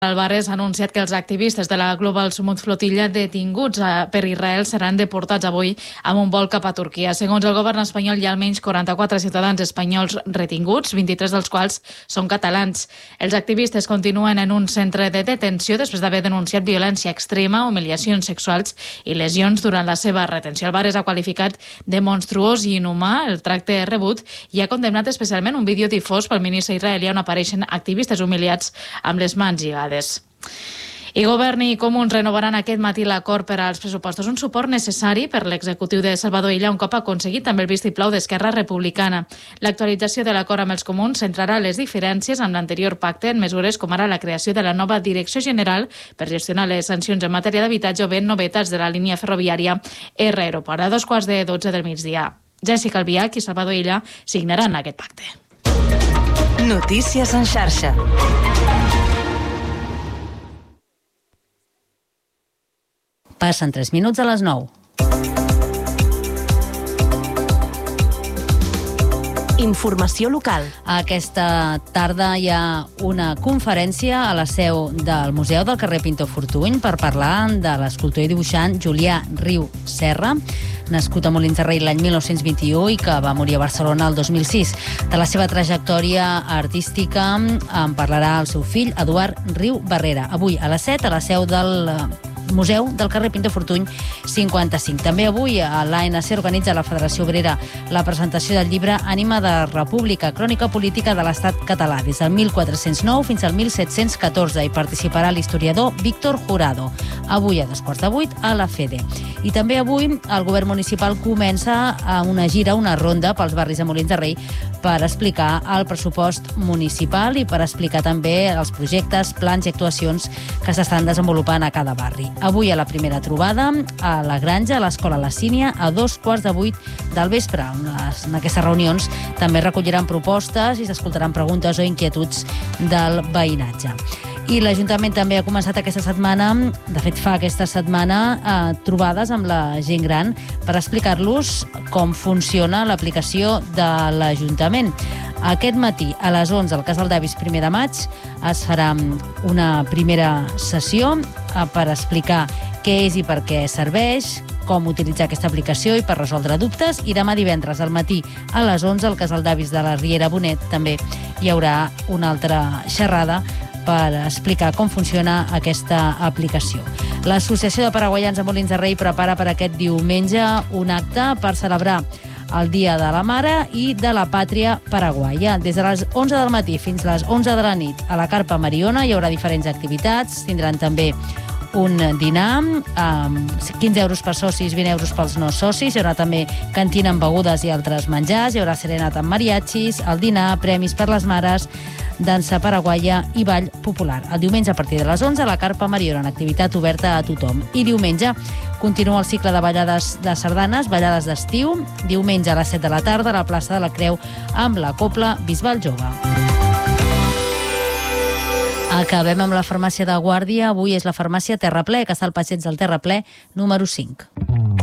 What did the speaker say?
Alvarez ha anunciat que els activistes de la Global Smooth Flotilla detinguts per Israel seran deportats avui amb un vol cap a Turquia. Segons el govern espanyol, hi ha almenys 44 ciutadans espanyols retinguts, 23 dels quals són catalans. Els activistes continuen en un centre de detenció després d'haver denunciat violència extrema, humiliacions sexuals i lesions durant la seva retenció. Alvarez ha qualificat de monstruós i inhumà el tracte rebut i ha condemnat especialment un vídeo difós pel ministre israelià on apareixen activistes humiliats amb les mans lligades. I Govern i Comuns renovaran aquest matí l'acord per als pressupostos, un suport necessari per l'executiu de Salvador Illa un cop aconseguit també el vistiplau d'Esquerra Republicana. L'actualització de l'acord amb els Comuns centrarà les diferències amb l'anterior pacte en mesures com ara la creació de la nova Direcció General per gestionar les sancions en matèria d'habitatge o bé novetats de la línia ferroviària R-Aeroport. A 12:15 del migdia, Jessica Albiach i Salvador Illa signaran aquest pacte. Notícies en xarxa. Passen 3 minuts a les 9. Informació local. Aquesta tarda hi ha una conferència a la seu del Museu del carrer Pintor Fortuny per parlar de l'escultor i dibuixant Julià Riu Serra, nascut a Molins de Rei l'any 1921 i que va morir a Barcelona el 2006. De la seva trajectòria artística en parlarà el seu fill, Eduard Riu Barrera. Avui a les 7 a la seu del Museu del carrer Pintor Fortuny 55. També avui a l'ANC organitza la Federació Obrera la presentació del llibre Ànima de República, crònica política de l'Estat català, des del 1409 fins al 1714. Hi participarà l'historiador Víctor Jurado. Avui a 7:15 a la FEDE. I també avui el govern municipal comença una gira, una ronda pels barris de Molins de Rei per explicar el pressupost municipal i per explicar també els projectes, plans i actuacions que s'estan desenvolupant a cada barri. Avui a la primera trobada a la Granja, a l'Escola La Sínia, a 7:15 del vespre. En aquestes reunions també recolliran propostes i s'escoltaran preguntes o inquietuds del veïnatge. I l'Ajuntament també ha començat aquesta setmana, de fet fa aquesta setmana, trobades amb la gent gran per explicar-los com funciona l'aplicació de l'Ajuntament. Aquest matí, a les 11, al Casal d'Avis 1 de maig, es farà una primera sessió per explicar què és i per què serveix, com utilitzar aquesta aplicació i per resoldre dubtes. I demà divendres al matí a les 11 al Casal d'Avis de la Riera Bonet també hi haurà una altra xerrada per explicar com funciona aquesta aplicació. L'Associació de Paraguaians de Molins de Rei prepara per aquest diumenge un acte per celebrar el Dia de la Mare i de la Pàtria Paraguaia. Des de les 11 del matí fins a les 11 de la nit a la Carpa Mariona hi haurà diferents activitats. Tindran també un dinar, 15 euros per socis, 20 euros pels no socis. Hi haurà també cantina amb begudes i altres menjars. Hi haurà serenata amb mariachis, el dinar, premis per les mares, dansa paraguaia i ball popular. El diumenge a partir de les 11 a la Carpa Mariona, en activitat oberta a tothom. I diumenge continua el cicle de ballades de sardanes, ballades d'estiu, diumenge a les 7 de la tarda a la plaça de la Creu amb la Cobla Bisbal Jove. Acabem amb la farmàcia de Guàrdia. Avui és la farmàcia Terraplè, que està al passeig del Terraplè número 5.